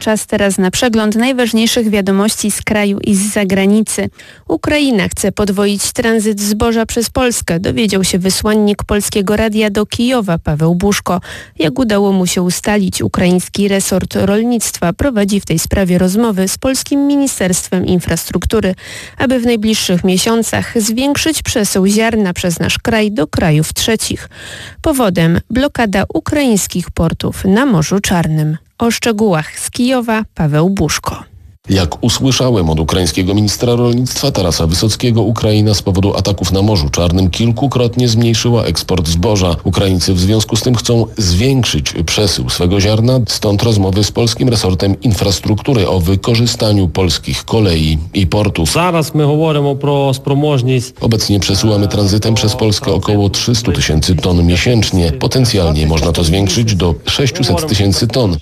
Czas teraz na przegląd najważniejszych wiadomości z kraju i z zagranicy. Ukraina chce podwoić tranzyt zboża przez Polskę, dowiedział się wysłannik Polskiego Radia do Kijowa Paweł Buszko. Jak udało mu się ustalić, ukraiński resort rolnictwa prowadzi w tej sprawie rozmowy z polskim Ministerstwem Infrastruktury, aby w najbliższych miesiącach zwiększyć przesył ziarna przez nasz kraj do krajów trzecich. Powodem blokada ukraińskich portów na Morzu Czarnym. O szczegółach z Kijowa Paweł Buszko. Jak usłyszałem od ukraińskiego ministra rolnictwa Tarasa Wysockiego, Ukraina z powodu ataków na Morzu Czarnym kilkukrotnie zmniejszyła eksport zboża. Ukraińcy w związku z tym chcą zwiększyć przesył swego ziarna, stąd rozmowy z polskim resortem infrastruktury o wykorzystaniu polskich kolei i portów. Obecnie przesyłamy tranzytem przez Polskę około 300 tysięcy ton miesięcznie. Potencjalnie można to zwiększyć do 600 tysięcy ton.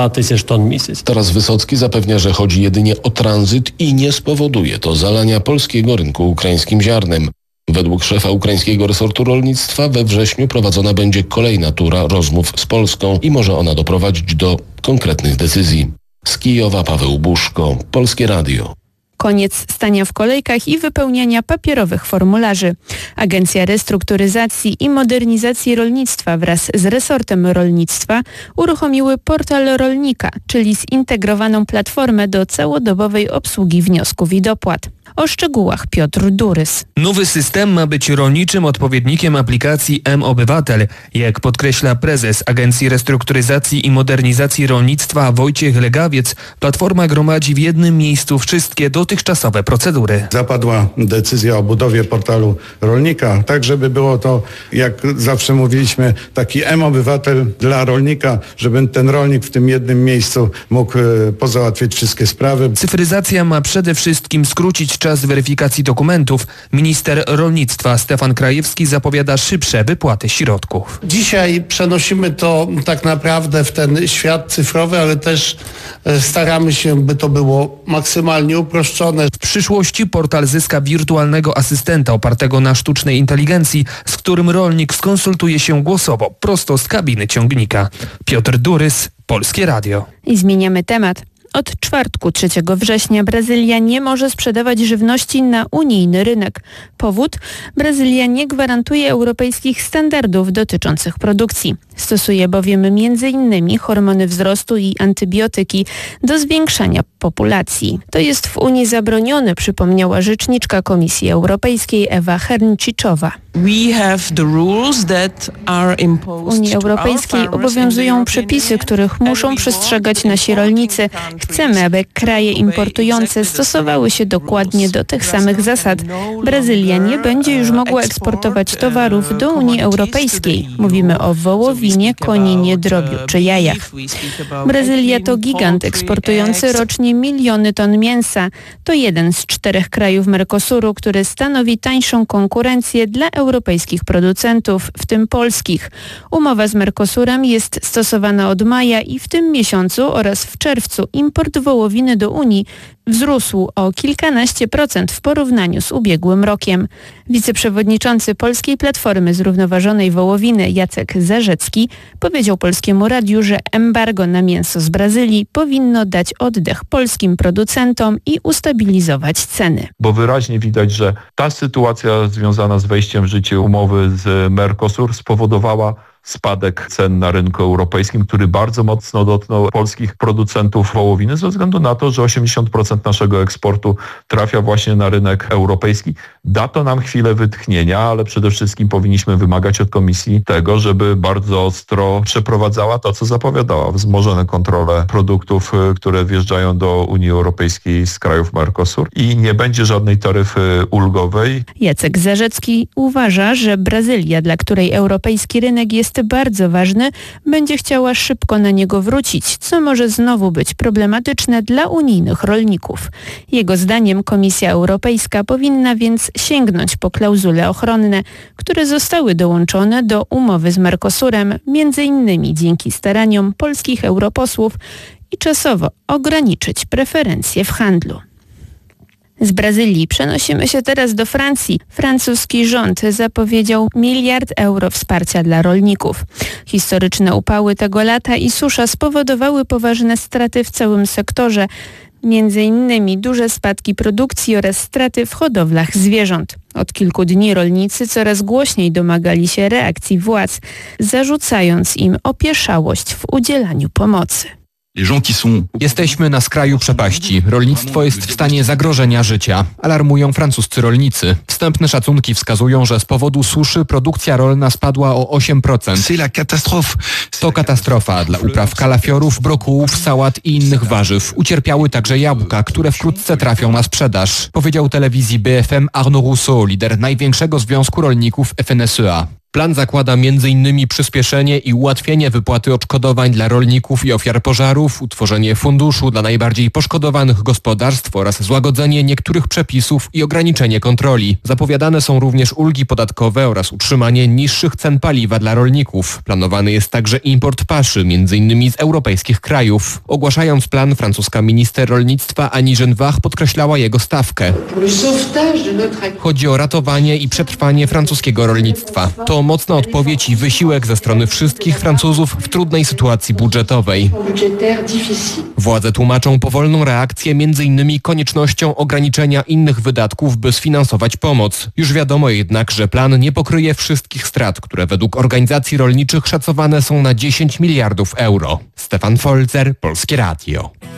Taras Wysocki zapewnia, że chodzi jedynie o tranzyt i nie spowoduje to zalania polskiego rynku ukraińskim ziarnem. Według szefa ukraińskiego resortu rolnictwa we wrześniu prowadzona będzie kolejna tura rozmów z Polską i może ona doprowadzić do konkretnych decyzji. Z Kijowa Paweł Buszko, Polskie Radio. Koniec stania w kolejkach i wypełniania papierowych formularzy. Agencja Restrukturyzacji i Modernizacji Rolnictwa wraz z resortem rolnictwa uruchomiły portal rolnika, czyli zintegrowaną platformę do całodobowej obsługi wniosków i dopłat. O szczegółach Piotr Durys. Nowy system ma być rolniczym odpowiednikiem aplikacji mObywatel. Jak podkreśla prezes Agencji Restrukturyzacji i Modernizacji Rolnictwa Wojciech Legawiec, platforma gromadzi w jednym miejscu wszystkie dotychczasowe procedury. Zapadła decyzja o budowie portalu rolnika, tak żeby było to, jak zawsze mówiliśmy, taki mObywatel dla rolnika, żeby ten rolnik w tym jednym miejscu mógł pozałatwiać wszystkie sprawy. Cyfryzacja ma przede wszystkim skrócić czas weryfikacji dokumentów. Minister rolnictwa Stefan Krajewski zapowiada szybsze wypłaty środków. Dzisiaj przenosimy to tak naprawdę w ten świat cyfrowy, ale też staramy się, by to było maksymalnie uproszczone. W przyszłości portal zyska wirtualnego asystenta opartego na sztucznej inteligencji, z którym rolnik skonsultuje się głosowo, prosto z kabiny ciągnika. Piotr Durys, Polskie Radio. I zmieniamy temat. Od czwartku 3 września Brazylia nie może sprzedawać żywności na unijny rynek. Powód? Brazylia nie gwarantuje europejskich standardów dotyczących produkcji. Stosuje bowiem m.in. hormony wzrostu i antybiotyki do zwiększania populacji. To jest w Unii zabronione, przypomniała rzeczniczka Komisji Europejskiej Ewa Hernčíčová. W Unii Europejskiej obowiązują przepisy, których muszą przestrzegać nasi rolnicy. Chcemy, aby kraje importujące stosowały się dokładnie do tych samych zasad. Brazylia nie będzie już mogła eksportować towarów do Unii Europejskiej. Mówimy o wołowinie, koninie, drobiu czy jajach. Brazylia to gigant eksportujący rocznie miliony ton mięsa. To jeden z 4 krajów Mercosuru, który stanowi tańszą konkurencję dla europejskich producentów, w tym polskich. Umowa z Mercosurem jest stosowana od maja i w tym miesiącu oraz w czerwcu import wołowiny do Unii wzrósł o kilkanaście procent w porównaniu z ubiegłym rokiem. Wiceprzewodniczący Polskiej Platformy Zrównoważonej Wołowiny Jacek Zarzecki powiedział Polskiemu Radiu, że embargo na mięso z Brazylii powinno dać oddech polskim producentom i ustabilizować ceny. Bo wyraźnie widać, że ta sytuacja związana z wejściem w życie umowy z Mercosur spowodowała spadek cen na rynku europejskim, który bardzo mocno dotknął polskich producentów wołowiny ze względu na to, że 80% naszego eksportu trafia właśnie na rynek europejski. Da to nam chwilę wytchnienia, ale przede wszystkim powinniśmy wymagać od Komisji tego, żeby bardzo ostro przeprowadzała to, co zapowiadała, wzmożone kontrole produktów, które wjeżdżają do Unii Europejskiej z krajów Mercosur i nie będzie żadnej taryfy ulgowej. Jacek Zarzecki uważa, że Brazylia, dla której europejski rynek jest bardzo ważny, będzie chciała szybko na niego wrócić, co może znowu być problematyczne dla unijnych rolników. Jego zdaniem Komisja Europejska powinna więc sięgnąć po klauzule ochronne, które zostały dołączone do umowy z Mercosurem, m.in. dzięki staraniom polskich europosłów i czasowo ograniczyć preferencje w handlu. Z Brazylii przenosimy się teraz do Francji. Francuski rząd zapowiedział 1 miliard euro wsparcia dla rolników. Historyczne upały tego lata i susza spowodowały poważne straty w całym sektorze. Między innymi duże spadki produkcji oraz straty w hodowlach zwierząt. Od kilku dni rolnicy coraz głośniej domagali się reakcji władz, zarzucając im opieszałość w udzielaniu pomocy. Jesteśmy na skraju przepaści. Rolnictwo jest w stanie zagrożenia życia. Alarmują francuscy rolnicy. Wstępne szacunki wskazują, że z powodu suszy produkcja rolna spadła o 8%. To katastrofa dla upraw kalafiorów, brokułów, sałat i innych warzyw. Ucierpiały także jabłka, które wkrótce trafią na sprzedaż, powiedział telewizji BFM Arnaud Rousseau, lider największego związku rolników FNSEA. Plan zakłada m.in. przyspieszenie i ułatwienie wypłaty odszkodowań dla rolników i ofiar pożarów, utworzenie funduszu dla najbardziej poszkodowanych gospodarstw oraz złagodzenie niektórych przepisów i ograniczenie kontroli. Zapowiadane są również ulgi podatkowe oraz utrzymanie niższych cen paliwa dla rolników. Planowany jest także import paszy, m.in. z europejskich krajów. Ogłaszając plan, francuska minister rolnictwa Annie Genevard podkreślała jego stawkę. Chodzi o ratowanie i przetrwanie francuskiego rolnictwa. To mocna odpowiedź i wysiłek ze strony wszystkich Francuzów w trudnej sytuacji budżetowej. Władze tłumaczą powolną reakcję m.in. koniecznością ograniczenia innych wydatków, by sfinansować pomoc. Już wiadomo jednak, że plan nie pokryje wszystkich strat, które według organizacji rolniczych szacowane są na 10 miliardów euro. Stefan Folzer, Polskie Radio.